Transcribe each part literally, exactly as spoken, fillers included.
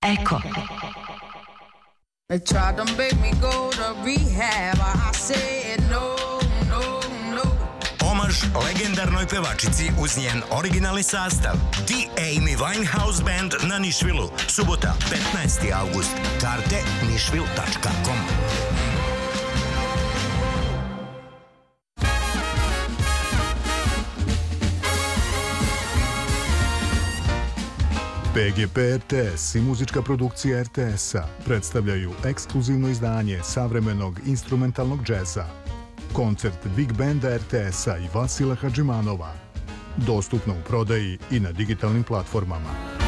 Eko. They tried to make me go to rehab. I said no, no, no. Omaž legendarnoj pevačici uz njen originalni sastav The Amy Winehouse Band na Nišvilu. Subota, petnaesti avgust. Karte nišvil tačka com. P G P R T S i muzička produkcija R T S-a predstavljaju ekskluzivno izdanje savremenog instrumentalnog džeza. Koncert Big Banda R T S-a i Vasila Hadžimanova. Dostupno u prodaji i na digitalnim platformama.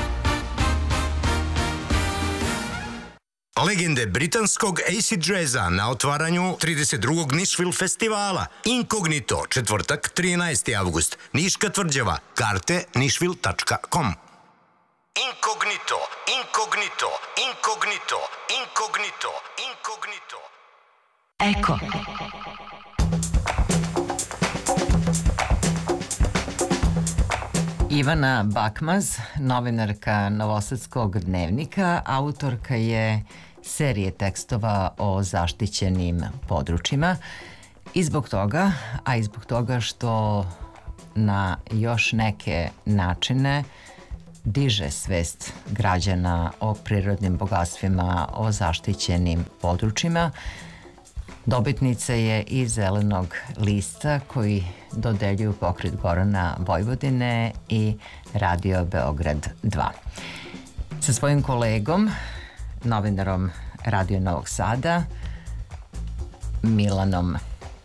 Legende britanskog acid jazza na otvaranju trideset drugog Nišvil festivala. Inkognito, četvrtak, trinaesti avgust. Niška tvrđava. Karte nišvil tačka com. Inkognito, inkognito, inkognito, inkognito, inkognito. Eko. Ivana Bakmaz, novinarka Novosadskog dnevnika, autorka je serije tekstova o zaštićenim područjima i zbog toga, a i zbog toga što na još neke načine diže svest građana o prirodnim bogatstvima, o zaštićenim područjima. Dobitnica je i Zelenog lista koji dodeljuju Pokret Gorana Vojvodine i Radio Beograd dva. Sa svojim kolegom, novinarom Radio Novog Sada, Milanom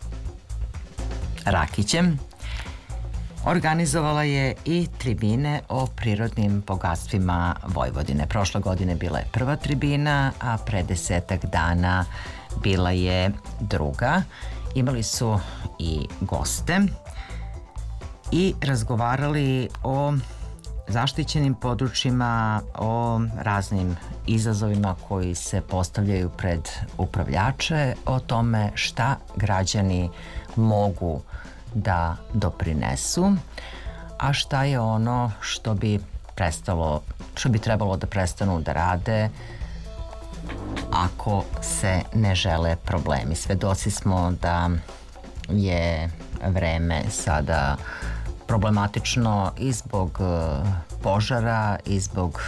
Rakićem, organizovala je i tribine o prirodnim bogatstvima Vojvodine. Prošle godine bila je prva tribina, a pre desetak dana bila je druga. Imali su i goste i razgovarali o zaštićenim područjima, o raznim izazovima koji se postavljaju pred upravljače, o tome šta građani mogu da doprinesu, a šta je ono što bi prestalo, što bi trebalo da prestanu da rade ako se ne žele problemi. Svedoci smo da je vreme sada problematično i zbog požara i zbog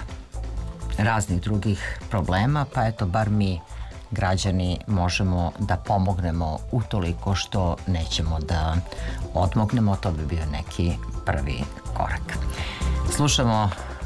raznih drugih problema, pa eto, bar mi građani možemo da pomognemo utoliko što nećemo da odmognemo. To bi bio neki prvi korak. Slušamo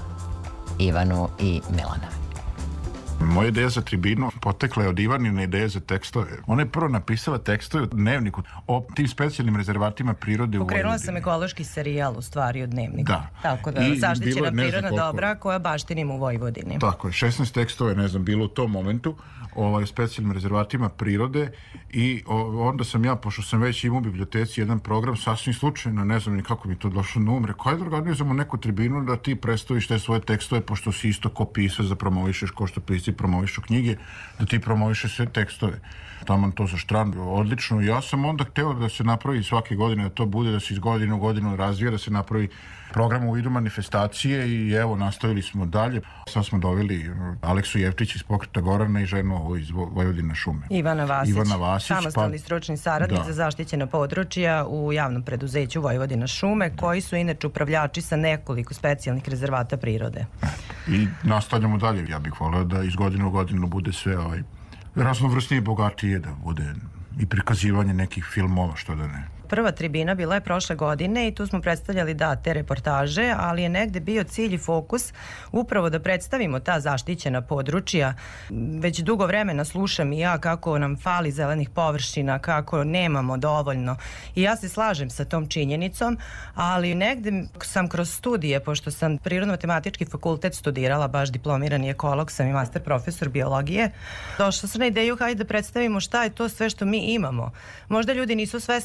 Ivanu i Milana. Moja ideja za tribinu potekla je od Ivanine ideje za tekstove. Ona je prvo napisala tekstove u dnevniku o tim specijalnim rezervatima prirode u Vojvodini. Pokrenula sam ekološki serijal u stvari u dnevniku. Da. Tako da, I zaštićena prirodna koliko... dobra koja baštinim u Vojvodini. Tako je, šesnaest tekstova je, ne znam, bilo u tom momentu o specijalnim rezervatima prirode i o, onda sam ja, pošto sam već imao u biblioteci jedan program, sasvim slučajno, ne znam ni kako mi to došlo na um, rekao, ajde da organizujemo neku tribinu da ti predstaviš te svoje tekstove, pošto si isto ko pisac da promovišeš, ko što pisci promovišu knjige, da ti promovišeš sve tekstove. Taman to za štran, odlično. Ja sam onda hteo da se napravi svake godine, da to bude, da se iz godine u godinu razvija, da se napravi program u vidu manifestacije i evo, nastavili smo dalje. Sad smo doveli Aleksu Jevtić iz Pokreta Gorana i ženu iz Vojvodina šume. Ivana Vasić, Ivana Vasić samostalni pa... stručni saradnik da. za zaštićena područja u javnom preduzeću Vojvodina šume, da. koji su inače upravljači sa nekoliko specijalnih rezervata prirode. I nastavljamo dalje. Ja bih voleo da iz godine u godinu bude sve ovaj, raznovrsnije i bogatije, da bude i prikazivanje nekih filmova, što da ne. Prva tribina bila je prošle godine i tu smo predstavljali da te reportaže, ali je negde bio cilj i fokus upravo da predstavimo ta zaštićena područja. Već dugo vremena slušam i ja kako nam fali zelenih površina, kako nemamo dovoljno i ja se slažem sa tom činjenicom, ali negde sam kroz studije, pošto sam prirodno-matematički fakultet studirala, baš diplomirani ekolog sam i master profesor biologije, došla sam na ideju hajde da predstavimo šta je to sve što mi imamo. Možda ljudi nisu svesni koliko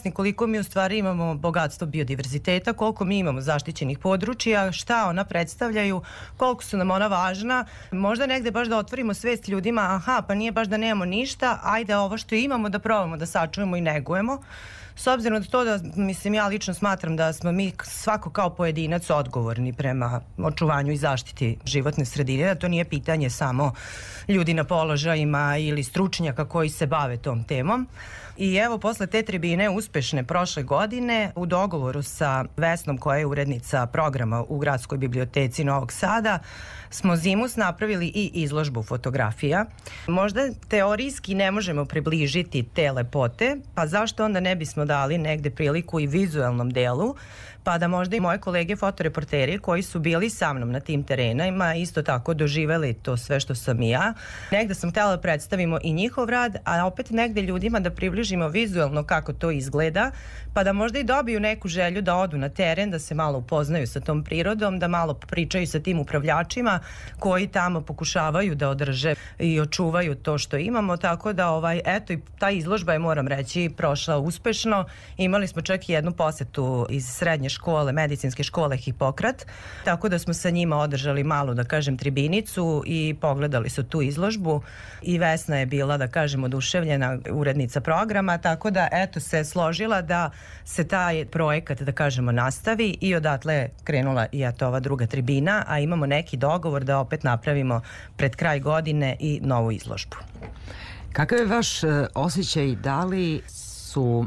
mi u stvari imamo bogatstvo biodiverziteta, koliko mi imamo zaštićenih područja, šta ona predstavljaju, koliko su nam ona važna. Možda negde baš da otvorimo svest ljudima, aha, pa nije baš da nemamo ništa, ajde ovo što imamo da probamo da sačuvamo i negujemo. S obzirom na to da, mislim, ja lično smatram da smo mi svako kao pojedinac odgovorni prema očuvanju i zaštiti životne sredine, da to nije pitanje samo ljudi na položajima ili stručnjaka koji se bave tom temom. I evo, posle te tribine uspešne prošle godine, u dogovoru sa Vesnom, koja je urednica programa u Gradskoj biblioteci Novog Sada, smo zimus napravili i izložbu fotografija. Možda teorijski ne možemo približiti te lepote, pa zašto onda ne bismo dali negde priliku i vizualnom delu, pa da možda i moje kolege fotoreporteri koji su bili sa mnom na tim terenima isto tako doživeli to sve što sam i ja. Negde sam htjela da predstavimo i njihov rad, a opet negde ljudima da približimo vizualno kako to izgleda, pa da možda i dobiju neku želju da odu na teren, da se malo upoznaju sa tom prirodom, da malo pričaju sa tim upravljačima koji tamo pokušavaju da održe i očuvaju to što imamo, tako da ovaj, eto, i ta izložba je, moram reći, prošla uspešno. Imali smo čak i jednu posetu iz srednje škole, medicinske škole Hipokrat, tako da smo sa njima održali malu, da kažem, tribinicu i pogledali su tu izložbu i Vesna je bila, da kažem, oduševljena, urednica programa, tako da, eto, se složila da se taj projekat, da kažemo, nastavi i odatle je krenula i eto ova druga tribina, a imamo neki dogovor da opet napravimo pred kraj godine i novu izložbu. Kakav je vaš osjećaj, da li su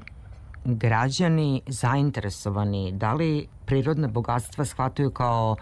građani zainteresovani, da li prirodne bogatstva shvataju kao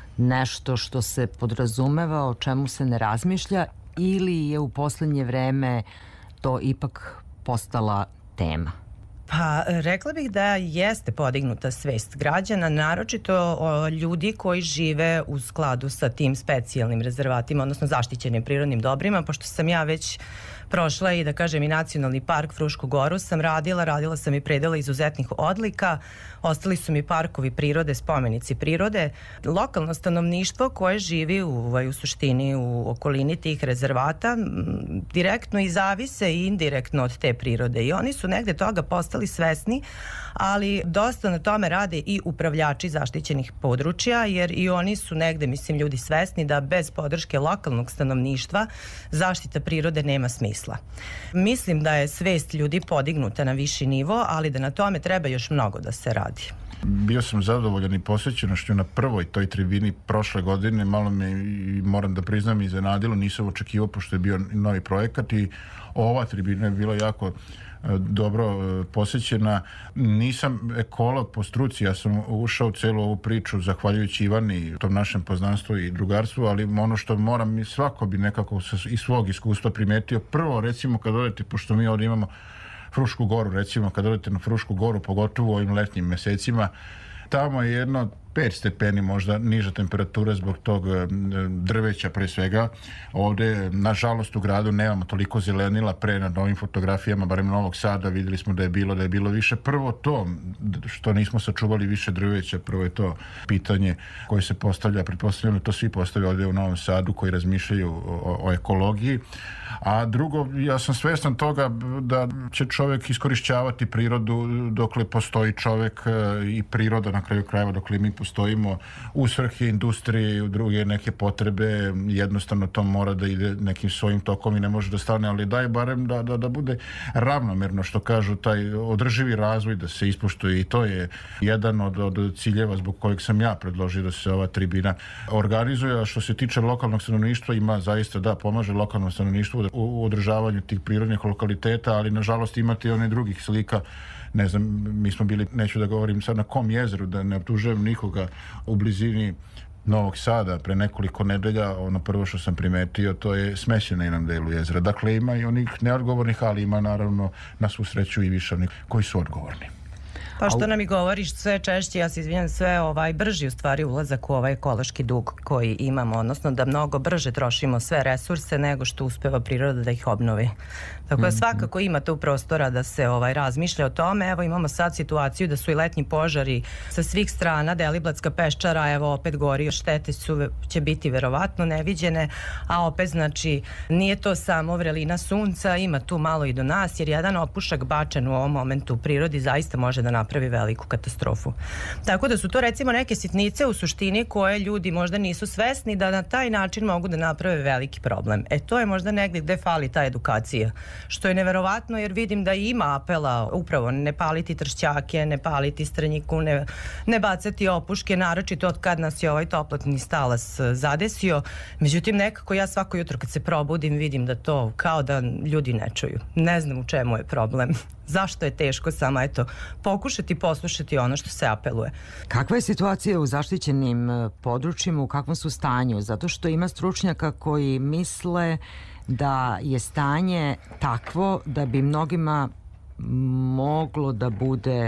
nešto što se podrazumeva, o čemu se ne razmišlja, ili je u poslednje vreme to ipak postala tema? Pa, rekla bih da jeste podignuta svest građana, naročito o ljudi koji žive u skladu sa tim specijalnim rezervatima, odnosno zaštićenim prirodnim dobrima, pošto sam ja već prošla i, da kažem, i Nacionalni park Frušku Goru sam radila, radila sam i predela izuzetnih odlika, ostali su mi parkovi prirode, spomenici prirode. Lokalno stanovništvo koje živi u, u suštini u okolini tih rezervata direktno i zavise i indirektno od te prirode i oni su negde toga postali svesni, ali dosta na tome rade i upravljači zaštićenih područja, jer i oni su negde, mislim, ljudi svesni da bez podrške lokalnog stanovništva zaštita prirode nema smisla. Mislim da je svest ljudi podignuta na viši nivo, ali da na tome treba još mnogo da se radi. Bio sam zadovoljan i posvećenošću na prvoj toj tribini prošle godine, malo me, moram da priznam, iznenadilo, nisam očekivao pošto je bio novi projekat i ova tribina je bila jako dobro posjećena. Nisam ekolog po struci, ja sam ušao u celu ovu priču zahvaljujući Ivani, tom našem poznanstvu i drugarstvu, ali ono što moram, svako bi nekako iz svog iskustva primetio. Prvo, recimo, kad odete, pošto mi ovdje imamo Frušku Goru, recimo, kad odete na Frušku Goru, pogotovo u ovim letnjim mesecima, tamo je jedno pet stepeni možda niža temperatura zbog tog drveća pre svega. Ovde, nažalost, u gradu nemamo toliko zelenila. Pre na novim fotografijama, barem Novog Sada, videli smo da je bilo da je bilo više. Prvo to, što nismo sačuvali više drveća, prvo je to pitanje koje se postavlja, pretpostavljamo to svi postavljaju ovde u Novom Sadu koji razmišljaju o, o ekologiji. A drugo, ja sam svestan toga da će čovjek iskorišćavati prirodu dokle postoji čovjek i priroda, na kraju krajeva dokle mi postojimo, u svrhe industrije i u druge neke potrebe. Jednostavno to mora da ide nekim svojim tokom i ne može da stane, ali daj barem da, da, da bude ravnomerno, što kažu, taj održivi razvoj da se ispoštuje i to je jedan od, od ciljeva zbog kojeg sam ja predložio da se ova tribina organizuje. A što se tiče lokalnog stanovništva, ima zaista da pomaže lokalnom stanovništvu u održavanju tih prirodnih lokaliteta, ali nažalost imate i one drugih slika. Ne znam, mi smo bili, neću da govorim sad na kom jezeru, da ne optužujem nikoga, u blizini Novog Sada pre nekoliko nedelja. Ono prvo što sam primetio, to je smeće na jednom delu jezera. Dakle, ima i onih neodgovornih, ali ima naravno na svu sreću i više onih koji su odgovorni. Pa što nam i govoriš sve češće, ja se izvinjam, sve ovaj brži u stvari ulazak u ovaj ekološki dug koji imamo, odnosno da mnogo brže trošimo sve resurse nego što uspeva priroda da ih obnovi. Tako da svakako ima tu prostora da se ovaj razmišlja o tome. Evo imamo sad situaciju da su i letnji požari sa svih strana, Deliblatska peščara evo opet gori, štete su, će biti verovatno neviđene, a opet znači nije to samo vrelina sunca, ima tu malo i do nas, jer jedan opušak bačen u ovom momentu u prirodi zaista može da napravi veliku katastrofu. Tako da su to recimo neke sitnice u suštini koje ljudi možda nisu svesni da na taj način mogu da naprave veliki problem. E to je možda negdje gde fali ta edukacija, što je neverovatno jer vidim da ima apela upravo ne paliti tršćake, ne paliti strnjiku, ne, ne bacati opuške, naročito od kad nas je ovaj toplotni stalas zadesio. Međutim, nekako ja svako jutro kad se probudim vidim da to kao da ljudi ne čuju. Ne znam u čemu je problem. Zašto je teško samo eto pokušati poslušati ono što se apeluje. Kakva je situacija u zaštićenim područjima, u kakvom su stanju? Zato što ima stručnjaka koji misle da je stanje takvo da bi mnogima moglo da bude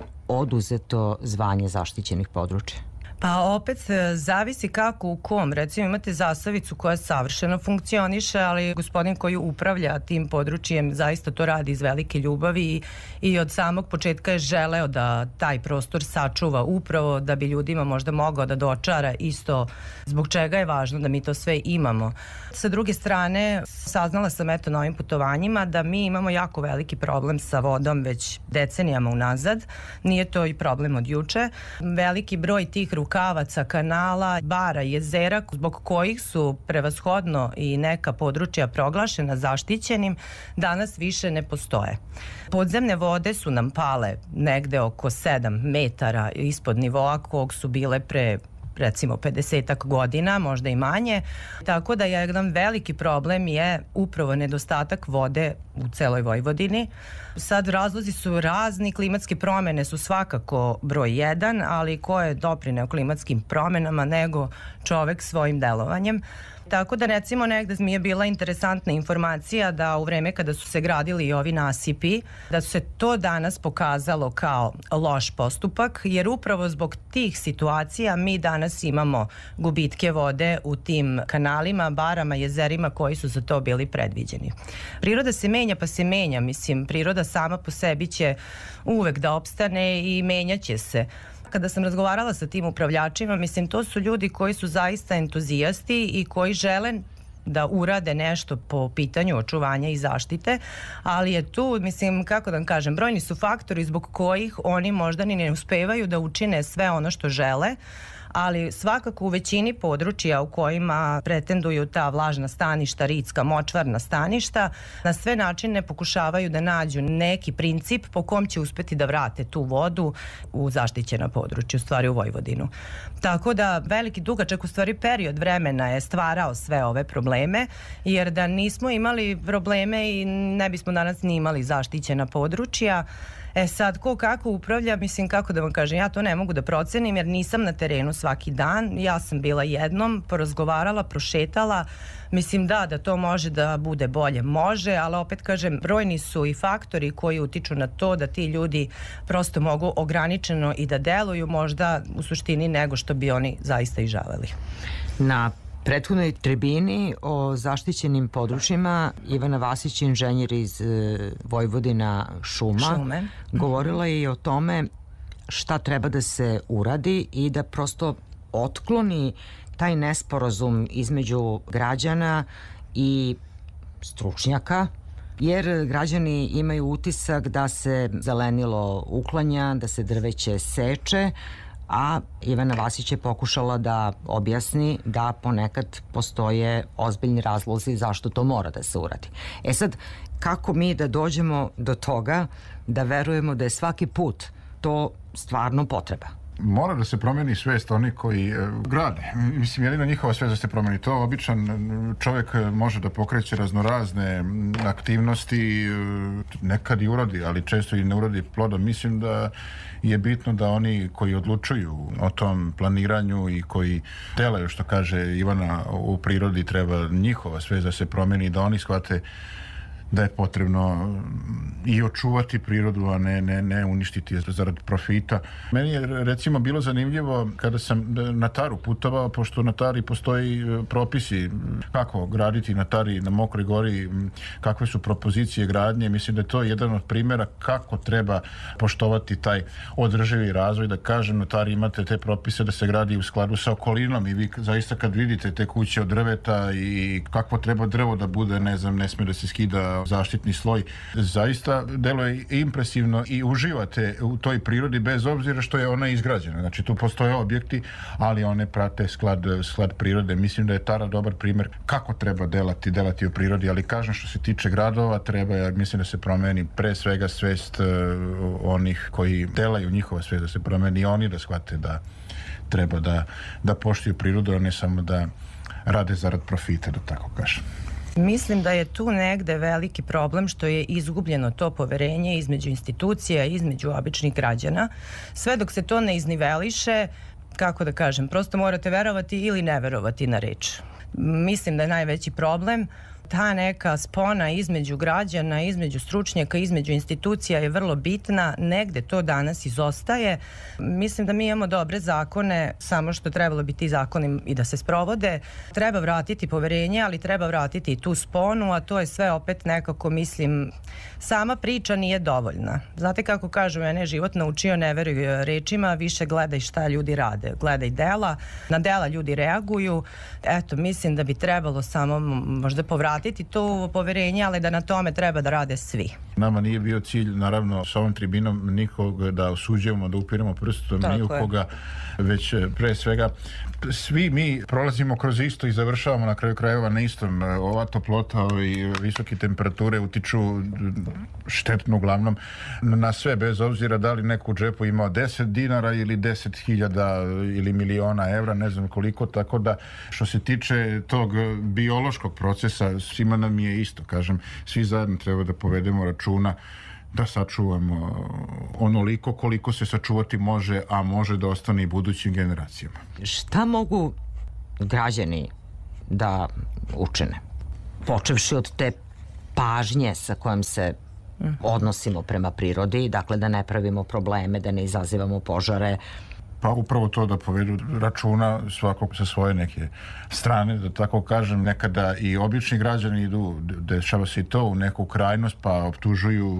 oduzeto zvanje zaštićenih područja. Pa opet zavisi kako u kom. Recimo imate Zasavicu koja savršeno funkcioniše, ali gospodin koji upravlja tim područjem zaista to radi iz velike ljubavi i, i od samog početka je želeo da taj prostor sačuva upravo da bi ljudima možda mogao da dočara isto zbog čega je važno da mi to sve imamo. Sa druge strane, saznala sam eto na ovim putovanjima da mi imamo jako veliki problem sa vodom već decenijama unazad. Nije to i problem od juče. Veliki broj tih rukavaca, kanala, bara, jezera zbog kojih su prevashodno i neka područja proglašena zaštićenim danas više ne postoje. Podzemne vode su nam pale negde oko sedam metara ispod nivoa kog su bile pre recimo pedesetak godina, možda i manje. Tako da jedan veliki problem je upravo nedostatak vode u celoj Vojvodini. Sad razlozi su razni, klimatske promene su svakako broj jedan, ali ko je doprineo klimatskim promenama nego čovek svojim delovanjem. Tako da recimo negde mi je bila interesantna informacija da u vreme kada su se gradili i ovi nasipi, da se to danas pokazalo kao loš postupak, jer upravo zbog tih situacija mi danas imamo gubitke vode u tim kanalima, barama, jezerima koji su za to bili predviđeni. Priroda se menja pa se menja, mislim, priroda sama po sebi će uvek da opstane i menjaće se. Kada sam razgovarala sa tim upravljačima, mislim, to su ljudi koji su zaista entuzijasti i koji žele da urade nešto po pitanju očuvanja i zaštite, ali je tu, mislim, kako da vam kažem, brojni su faktori zbog kojih oni možda ni ne uspevaju da učine sve ono što žele, ali svakako u većini područja u kojima pretenduju ta vlažna staništa, ritska, močvarna staništa, na sve načine pokušavaju da nađu neki princip po kom će uspeti da vrate tu vodu u zaštićena područja, u stvari u Vojvodinu. Tako da veliki dugačak u stvari period vremena je stvarao sve ove probleme, jer da nismo imali probleme i ne bismo danas ni imali zaštićena područja. E sad, ko kako upravlja, mislim, kako da vam kažem, ja to ne mogu da procenim jer nisam na terenu svaki dan. Ja sam bila jednom, porazgovarala, prošetala. Mislim da, da to može da bude bolje, može, ali opet kažem, brojni su i faktori koji utiču na to da ti ljudi prosto mogu ograničeno i da deluju možda u suštini nego što bi oni zaista i želeli. Na prethodnoj tribini o zaštićenim područjima Ivana Vasić, inženjer iz Vojvodina šuma, Šume. govorila je i o tome šta treba da se uradi i da prosto otkloni taj nesporazum između građana i stručnjaka, jer građani imaju utisak da se zelenilo uklanja, da se drveće seče, a Ivana Vasić je pokušala da objasni da ponekad postoje ozbiljni razlozi zašto to mora da se uradi. E sad, kako mi da dođemo do toga da verujemo da je svaki put to stvarno potreba? Mora da se promeni svest oni koji e, grade. Mislim, jedina njihova svest da se promeni. To običan čovjek može da pokreće raznorazne aktivnosti, nekad i uradi, ali često i ne uradi plodom. Mislim da je bitno da oni koji odlučuju o tom planiranju i koji delaju, što kaže Ivana, u prirodi, treba njihova svest da se promeni, da oni shvate da je potrebno i očuvati prirodu, a ne, ne, ne uništiti je zarad profita. Meni je recimo bilo zanimljivo kada sam na Taru putovao, pošto na Tari postoji propisi kako graditi na Tari, na Mokroj Gori, kakve su propozicije gradnje. Mislim da je to jedan od primjera kako treba poštovati taj održivi razvoj. Da kažem, na Tari imate te propise da se gradi u skladu sa okolinom i vi zaista kad vidite te kuće od drveta i kakvo treba drvo da bude, ne znam, ne smije da se skida zaštitni sloj, zaista deluje impresivno i uživate u toj prirodi bez obzira što je ona izgrađena. Znači tu postoje objekti, ali one prate sklad, sklad prirode. Mislim da je Tara dobar primjer kako treba delati, delati u prirodi, ali kažem što se tiče gradova, treba, ja mislim da se promeni pre svega svest uh, onih koji delaju njihova svest, da se promeni i oni da shvate da treba da, da poštuju prirodu, a ne samo da rade zarad profita, da tako kažem. Mislim da je tu negde veliki problem što je izgubljeno to poverenje između institucija, između običnih građana. Sve dok se to ne izniveliše, kako da kažem, prosto morate verovati ili ne verovati na reč. Mislim da je najveći problem ta neka spona između građana, između stručnjaka, između institucija je vrlo bitna, negde to danas izostaje. Mislim da mi imamo dobre zakone, samo što trebalo bi ti zakoni i da se sprovode. Treba vratiti poverenje, ali treba vratiti i tu sponu, a to je sve opet nekako, mislim, sama priča nije dovoljna. Znate kako kažu, mene je život naučio, ne veruj rečima, više gledaj šta ljudi rade, gledaj dela, na dela ljudi reaguju. Eto, mislim da bi trebalo samo možda povratiti to poverenje, ali da na tome treba da rade svi. Nama nije bio cilj, naravno, s ovom tribinom nikog da osuđujemo, da upiramo prstom ni u koga, već pre svega svi mi prolazimo kroz isto i završavamo na kraju krajeva na istom. Ova toplota i visoke temperature utiču štetno uglavnom na sve, bez obzira da li neko u džepu imao deset dinara ili deset hiljada ili miliona evra, ne znam koliko, tako da što se tiče tog biološkog procesa, svima nam je isto, kažem, svi zajedno treba da povedemo računa da sačuvamo onoliko koliko se sačuvati može, a može da ostane i budućim generacijama. Šta mogu građani da učine? Počevši od te pažnje sa kojom se odnosimo prema prirodi, dakle da ne pravimo probleme, da ne izazivamo požare. Pa upravo to da povedu računa svakog sa svoje neke strane, da tako kažem, nekada i obični građani idu, dešava se i to u neku krajnost, pa optužuju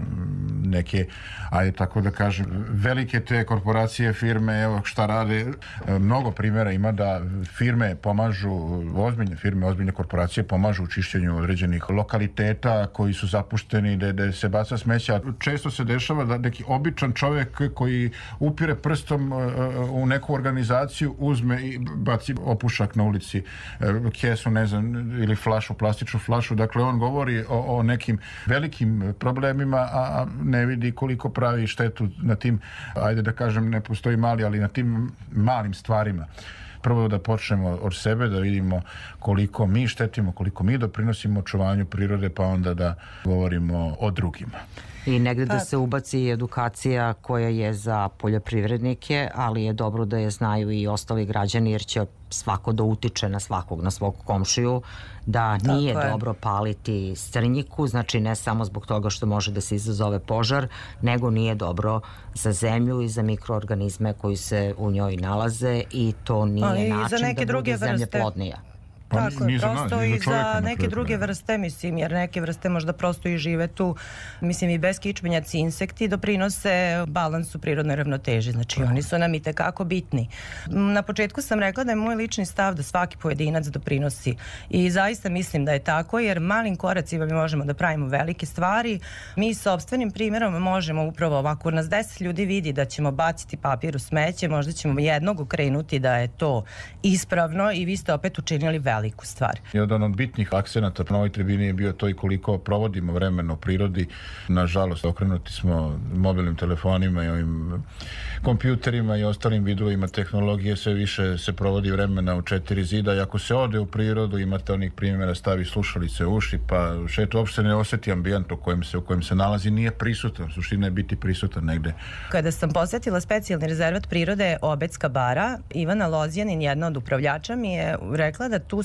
neke, ajde tako da kažem, velike te korporacije, firme, evo šta rade. Mnogo primjera ima da firme pomažu, ozbiljne firme, ozbiljne korporacije pomažu u čišćenju određenih lokaliteta koji su zapušteni, da, da se baca smeća. Često se dešava da neki običan čovjek koji upire prstom u neku organizaciju uzme i baci opušak na ulici, kesu, ne znam, ili flašu, plastičnu flašu. Dakle, on govori o, o nekim velikim problemima, a ne vidi koliko pravi štetu na tim, ajde da kažem, ne postoji mali, ali na tim malim stvarima. Prvo da počnemo od sebe, da vidimo koliko mi štetimo, koliko mi doprinosimo očuvanju prirode, pa onda da govorimo o drugima. I negde da se ubaci edukacija koja je za poljoprivrednike, ali je dobro da je znaju i ostali građani, jer će svako da utiče na svakog, na svog komšiju, da nije dobro paliti strnjiku, znači ne samo zbog toga što može da se izazove požar, nego nije dobro za zemlju i za mikroorganizme koji se u njoj nalaze i to nije način da bude zemlja plodnija. Pa tako je, prosto i za neke druge vrste, mislim, jer neke vrste možda prosto i žive tu, mislim, i beskičmenjaci, insekti doprinose balansu prirodnoj ravnoteži, znači oni su nam i tekako bitni. Na početku sam rekla da je moj lični stav da svaki pojedinac doprinosi i zaista mislim da je tako, jer malim koracima mi možemo da pravimo velike stvari. Mi sopstvenim primjerom možemo upravo ovako, nas deset ljudi vidi da ćemo baciti papir u smeće, možda ćemo jednog okrenuti da je to ispravno i vi ste opet učinili veliko veliku stvar. Jedan od bitnih akcenata na ovoj tribini je bio to i koliko provodimo vremena u prirodi. Nažalost, okrenuti smo mobilnim telefonima i ovim kompjuterima i ostalim vidovima tehnologije, sve više se provodi vremena u četiri zida i ako se ode u prirodu imate onih primjera, stavi slušalice u uši, pa šet uopšte ne osjeti ambijent u kojem se, u kojem se nalazi, nije prisutan, suština je biti prisutan negde. Kada sam posjetila specijalni rezervat prirode Obedska bara, Ivana Lozjanin, jedna od upravljača, mi je rekla da tu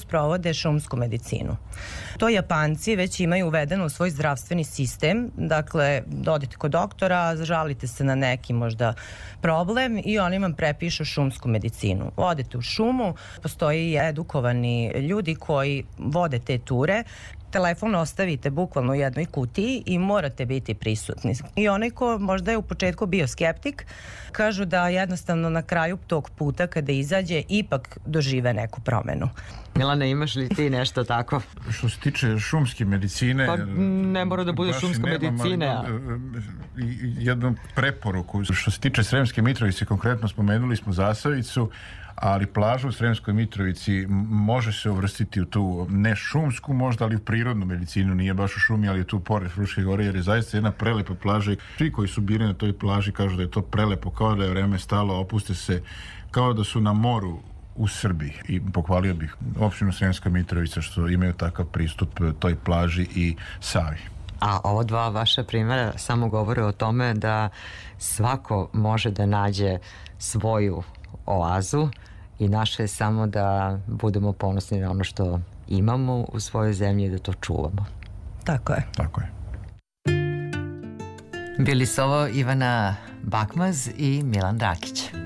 sprovode šumsku medicinu. To Japanci već imaju uvedeno u svoj zdravstveni sistem, dakle, odete kod doktora, žalite se na neki možda problem i oni vam prepišu šumsku medicinu. Odete u šumu, postoji i edukovani ljudi koji vode te ture, telefon ostavite bukvalno u jednoj kutiji i morate biti prisutni. I onaj ko možda je u početku bio skeptik, kažu da jednostavno na kraju tog puta kada izađe ipak dožive neku promenu. Milane, imaš li ti nešto tako? Što se tiče šumske medicine... Pa ne mora da bude šumska medicina. Jednu preporuku. Što se tiče Sremske Mitrovice, konkretno spomenuli smo Zasavicu, ali plaža u Sremskoj Mitrovici može se uvrstiti u tu ne šumsku možda, ali u prirodnu medicinu, nije baš u šumi, ali je tu pored Fruške gore, jer je zaista jedna prelepa plaža. Svi koji su bili na toj plaži kažu da je to prelepo, kao da je vreme stalo, opuste se, kao da su na moru u Srbiji. I pohvalio bih opštinu Sremska Mitrovica što imaju takav pristup toj plaži i Savi. A ovo dva vaša primjera samo govore o tome da svako može da nađe svoju oazu i naše je samo da budemo ponosni na ono što imamo u svojoj zemlji i da to čuvamo. Tako je. Tako je. Bili su ovo Ivana Bakmaz i Milan Rakić.